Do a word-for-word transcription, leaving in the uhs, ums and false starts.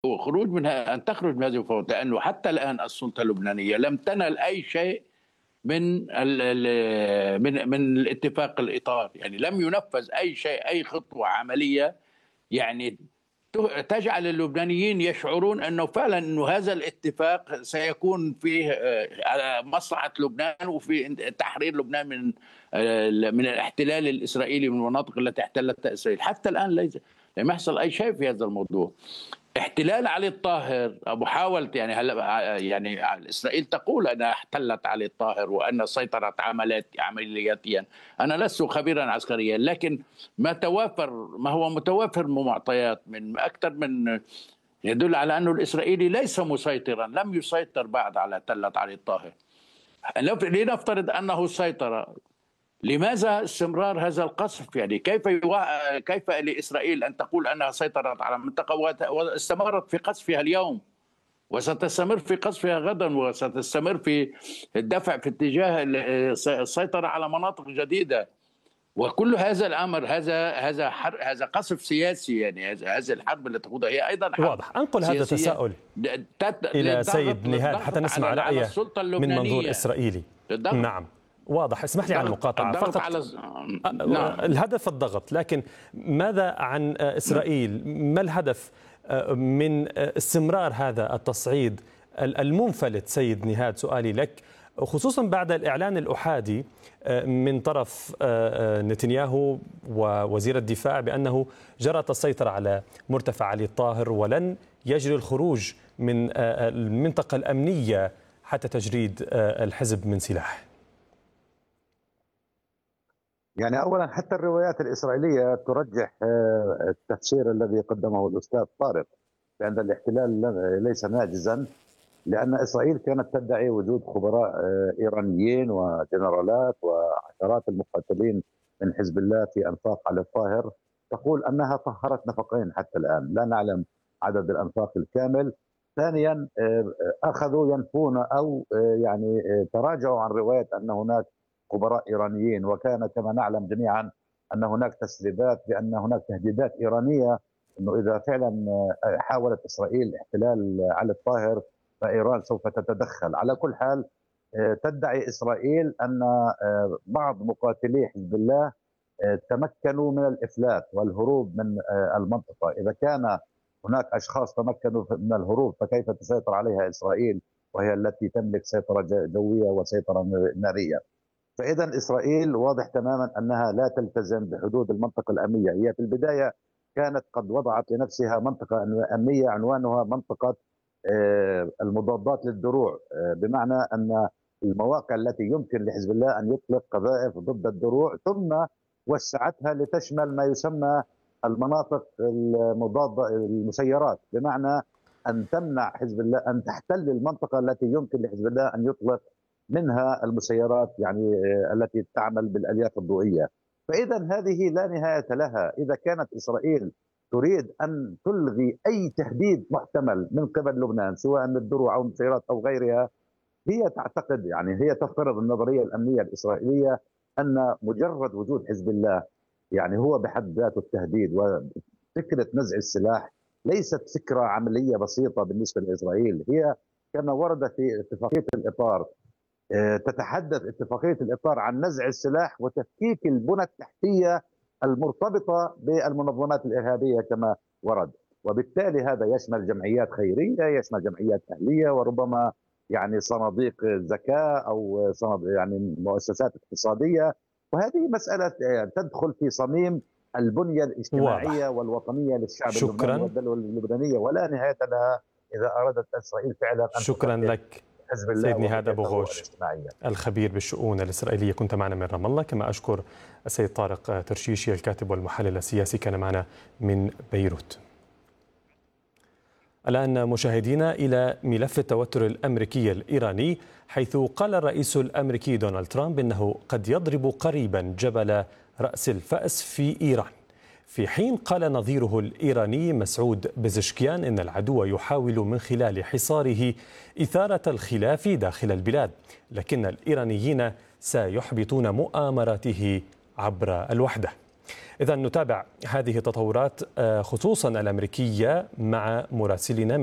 وخروج منها أن تخرج من هذه المفاوضات، لأنه حتى الآن السلطة اللبنانية لم تنل أي شيء من ال من من الاتفاق الإطار، يعني لم ينفذ أي شيء، أي خطوة عملية يعني تجعل اللبنانيين يشعرون أنه فعلا أنه هذا الاتفاق سيكون فيه على مصلحة لبنان وفي تحرير لبنان من من الاحتلال الإسرائيلي من المناطق التي احتلتها إسرائيل. حتى الآن ليس لم يحصل أي شيء في هذا الموضوع. احتلال علي الطاهر، محاولة يعني هلا يعني اسرائيل تقول انها احتلت علي الطاهر وان سيطرت عمليات عملياتيا. انا لست خبيرا عسكريا، لكن ما توافر ما هو متوافر من معطيات من اكثر من يدل على انه الاسرائيلي ليس مسيطرا، لم يسيطر بعد على تلة علي الطاهر. لنفترض انه سيطر، لماذا استمرار هذا القصف؟ يعني كيف يوا... كيف لإسرائيل أن تقول أنها سيطرت على منطقة واستمرت في قصفها اليوم وستستمر في قصفها غدا وستستمر في الدفع في اتجاه السيطرة على مناطق جديدة؟ وكل هذا الأمر هذا هذا حرب، هذا قصف سياسي. يعني هذه الحرب اللي تقودها هي أيضا حرب واضح. أنقل هذا التساؤل إلى سيد نهاد حتى نسمع رأيه من منظور إسرائيلي. نعم واضح. اسمح لي على المقاطعة فقط. على... نعم. الهدف الضغط، لكن ماذا عن إسرائيل؟ ما الهدف من استمرار هذا التصعيد المنفلت سيد نهاد؟ سؤالي لك خصوصا بعد الإعلان الأحادي من طرف نتنياهو ووزير الدفاع بأنه جرت السيطرة على مرتفع علي الطاهر ولن يجري الخروج من المنطقة الأمنية حتى تجريد الحزب من سلاح. يعني أولا حتى الروايات الإسرائيلية ترجح التفسير الذي قدمه الأستاذ طارق بأن الاحتلال ليس ناجزا، لأن إسرائيل كانت تدعي وجود خبراء إيرانيين وجنرالات وعشرات المقاتلين من حزب الله في أنفاق علي الطاهر، تقول أنها طهرت نفقين حتى الآن، لا نعلم عدد الأنفاق الكامل. ثانيا أخذوا ينفون أو يعني تراجعوا عن رواية أن هناك خبراء إيرانيين، وكان كما نعلم جميعا أن هناك تسريبات بأن هناك تهديدات إيرانية أنه إذا فعلا حاولت إسرائيل احتلال علي الطاهر فإيران سوف تتدخل. على كل حال تدعي إسرائيل أن بعض مقاتلي حزب الله تمكنوا من الإفلات والهروب من المنطقة. إذا كان هناك أشخاص تمكنوا من الهروب فكيف تسيطر عليها إسرائيل وهي التي تملك سيطرة جوية وسيطرة نارية؟ فإذا إسرائيل واضح تماما أنها لا تلتزم بحدود المنطقة الأمنية. هي في البداية كانت قد وضعت لنفسها منطقة أمنية عنوانها منطقة المضادات للدروع، بمعنى أن المواقع التي يمكن لحزب الله أن يطلق قذائف ضد الدروع، ثم وسعتها لتشمل ما يسمى المناطق المضادة المسيرات، بمعنى أن تمنع حزب الله أن تحتل المنطقة التي يمكن لحزب الله أن يطلق منها المسيرات يعني التي تعمل بالألياف الضوئية. فإذا هذه لا نهاية لها. إذا كانت إسرائيل تريد أن تلغي أي تهديد محتمل من قبل لبنان سواء من الدروع أو المسيرات أو غيرها، هي تعتقد يعني هي تفترض النظرية الأمنية الإسرائيلية أن مجرد وجود حزب الله يعني هو بحد ذاته التهديد. وفكرة نزع السلاح ليست فكرة عملية بسيطة بالنسبة لإسرائيل، هي كما ورد في اتفاقية الإطار، تتحدث اتفاقية الإطار عن نزع السلاح وتفكيك البنى التحتية المرتبطة بالمنظمات الإرهابية كما ورد، وبالتالي هذا يشمل جمعيات خيرية، يشمل جمعيات أهلية، وربما يعني صناديق زكاة أو يعني مؤسسات اقتصادية. وهذه مسألة تدخل في صميم البنية الاجتماعية واضح. والوطنية للشعب اللبناني والدولة اللبنانية، ولا نهاية لها إذا أرادت إسرائيل فعلا أن شكرا لك سيد نهاد أبو غوش الخبير بالشؤون الإسرائيلية، كنت معنا من رام الله. كما أشكر السيد طارق ترشيشي الكاتب والمحلل السياسي كان معنا من بيروت. الآن مشاهدينا إلى ملف التوتر الأمريكي الإيراني، حيث قال الرئيس الأمريكي دونالد ترامب إنه قد يضرب قريبا جبل رأس الفأس في إيران، في حين قال نظيره الإيراني مسعود بزشكيان إن العدو يحاول من خلال حصاره إثارة الخلاف داخل البلاد، لكن الإيرانيين سيحبطون مؤامراته عبر الوحدة. إذا نتابع هذه التطورات خصوصا الأمريكية مع مراسلنا